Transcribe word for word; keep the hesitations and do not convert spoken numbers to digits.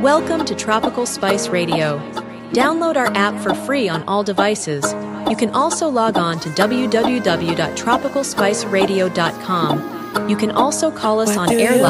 Welcome to Tropical Spice Radio. Download our app for free on all devices. You can also log on to w w w dot tropical spice radio dot com. You can also call us on air